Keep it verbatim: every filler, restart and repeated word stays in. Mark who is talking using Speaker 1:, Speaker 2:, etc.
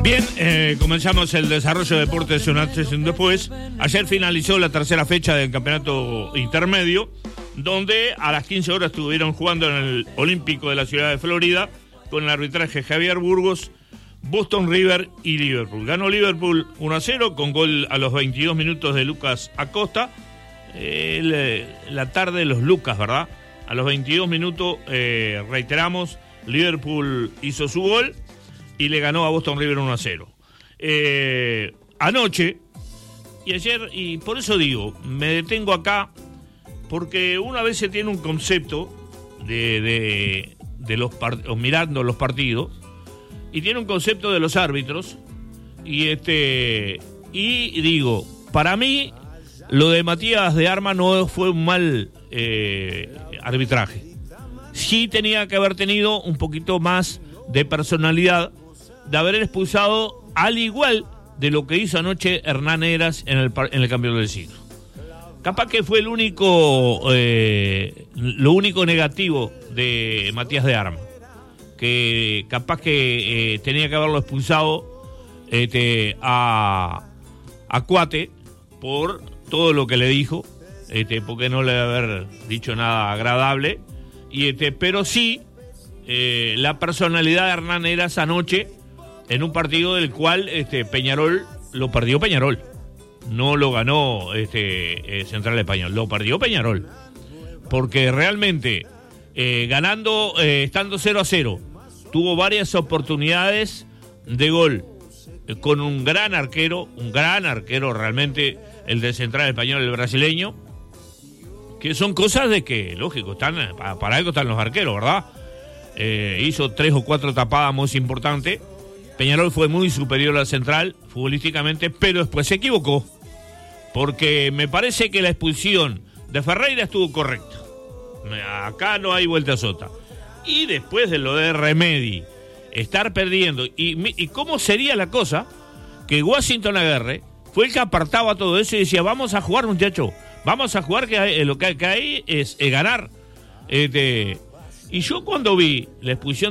Speaker 1: Bien, eh, comenzamos el desarrollo de deportes un antes y un después. Ayer finalizó la tercera fecha del campeonato intermedio, donde a las quince horas estuvieron jugando en el Olímpico de la ciudad de Florida, con el arbitraje Javier Burgos, Boston River y Liverpool. Ganó Liverpool uno a cero con gol a los veintidós minutos de Lucas Acosta. Eh, la tarde de los Lucas, ¿verdad? A los veintidós minutos, eh, reiteramos, Liverpool hizo su gol y le ganó a Boston River uno a cero. Eh, anoche y ayer, y por eso digo, me detengo acá, porque una vez se tiene un concepto de, de, de los part- mirando los partidos, y tiene un concepto de los árbitros, y este y digo, para mí, lo de Matías de Arma no fue un mal eh, arbitraje. Sí tenía que haber tenido un poquito más de personalidad, de haber expulsado, al igual de lo que hizo anoche Hernán Heras en el, en el campeón del siglo. Capaz que fue el único, eh, lo único negativo de Matías de Arma, que capaz que eh, tenía que haberlo expulsado este, a, a Cuate por todo lo que le dijo, este, porque no le debe haber dicho nada agradable, y este, pero sí eh, la personalidad de Hernán Heras anoche, en un partido del cual este, Peñarol lo perdió Peñarol. No lo ganó este, eh, Central Español, lo perdió Peñarol. Porque realmente, eh, ganando, eh, estando cero a cero, tuvo varias oportunidades de gol eh, con un gran arquero, un gran arquero realmente, el de Central Español, el brasileño, que son cosas de que, lógico, están para, para algo están los arqueros, ¿verdad? Eh, hizo tres o cuatro tapadas muy importantes. Peñarol fue muy superior al Central, futbolísticamente, pero después se equivocó. Porque me parece que la expulsión de Ferreira estuvo correcta. Acá no hay vuelta sota. Y después de lo de Remedi, estar perdiendo. Y, y cómo sería la cosa que Washington Aguirre fue el que apartaba todo eso y decía, vamos a jugar, muchacho, vamos a jugar, que hay, lo que hay, que hay es, es ganar. Este, y yo cuando vi la expulsión